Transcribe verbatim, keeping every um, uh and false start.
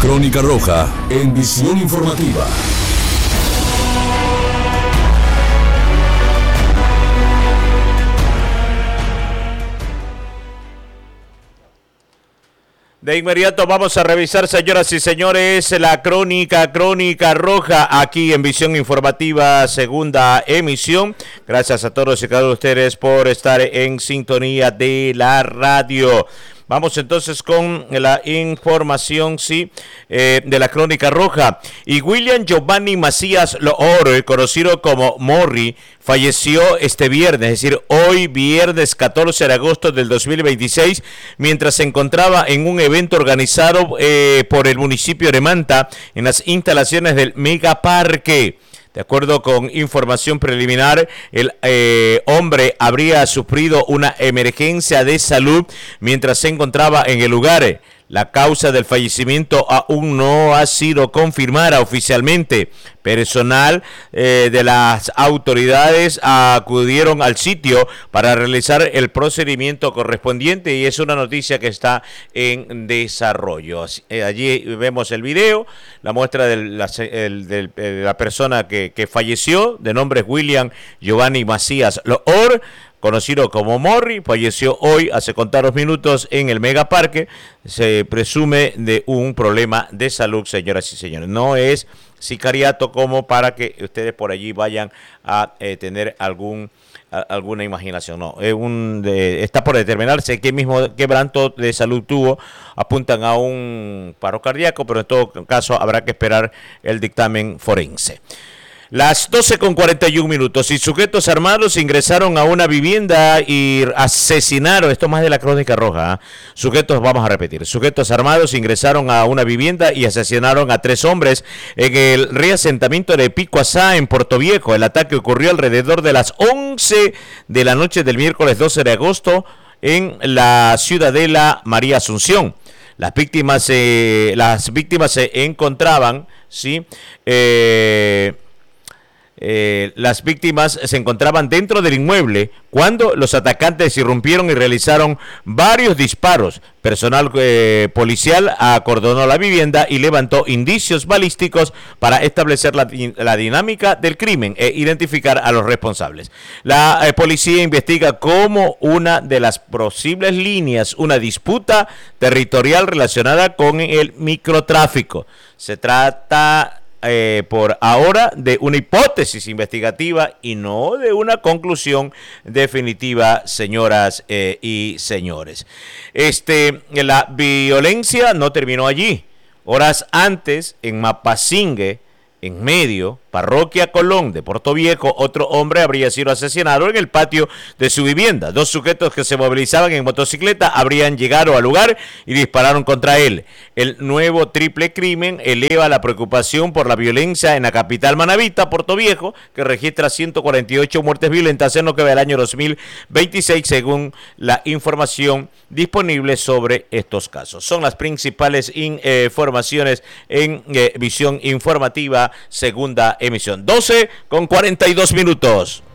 Crónica Roja en Visión Informativa. De inmediato vamos a revisar, señoras y señores, la crónica, crónica roja, aquí en Visión Informativa, segunda emisión. Gracias a todos y cada uno de ustedes por estar en sintonía de la radio. Vamos entonces con la información, sí, eh, de la crónica roja. Y William Giovanni Macías Loor, conocido como Morri, falleció este viernes, es decir, hoy viernes catorce de agosto del dos mil veintiséis, mientras se encontraba en un evento organizado eh, por el municipio de Manta en las instalaciones del Megaparque. De acuerdo con información preliminar, el eh, hombre habría sufrido una emergencia de salud mientras se encontraba en el lugar. La causa del fallecimiento aún no ha sido confirmada oficialmente. Personal eh, de las autoridades acudieron al sitio para realizar el procedimiento correspondiente y es una noticia que está en desarrollo. Eh, allí vemos el video, la muestra de la, el, de la persona que, que falleció, de nombre William Giovanni Macías Loor, conocido como Morri, falleció hoy, hace contados minutos, en el Megaparque. Se presume de un problema de salud, señoras y señores. No es sicariato como para que ustedes por allí vayan a eh, tener algún a, alguna imaginación. No, es un de, está por determinarse qué mismo quebranto de salud tuvo. Apuntan a un paro cardíaco, pero en todo caso habrá que esperar el dictamen forense. Las doce con cuarenta y un minutos y sujetos armados ingresaron a una vivienda y asesinaron, esto más de la crónica roja, ¿eh? sujetos, vamos a repetir, sujetos armados ingresaron a una vivienda y asesinaron a tres hombres en el reasentamiento de Pico Asá en Puerto Viejo. El ataque ocurrió alrededor de las once de la noche del miércoles doce de agosto en la ciudadela María Asunción. Las víctimas, eh, las víctimas se encontraban, sí, eh... Eh, las víctimas se encontraban dentro del inmueble cuando los atacantes irrumpieron y realizaron varios disparos. Personal eh, policial acordonó la vivienda y levantó indicios balísticos para establecer la, la dinámica del crimen e identificar a los responsables. La eh, policía investiga como una de las posibles líneas una disputa territorial relacionada con el microtráfico. Se trata Eh, por ahora de una hipótesis investigativa y no de una conclusión definitiva, señoras eh, y señores. Este, la violencia no terminó allí. Horas antes, en Mapasingue, en medio, Parroquia Colón de Puerto Viejo, otro hombre habría sido asesinado en el patio de su vivienda. Dos sujetos que se movilizaban en motocicleta habrían llegado al lugar y dispararon contra él. El nuevo triple crimen eleva la preocupación por la violencia en la capital manabita, Puerto Viejo, que registra ciento cuarenta y ocho muertes violentas en lo que va del año dos mil veintiséis, según la información disponible sobre estos casos. Son las principales informaciones en eh, Visión Informativa, segunda emisión. doce con cuarenta y dos minutos.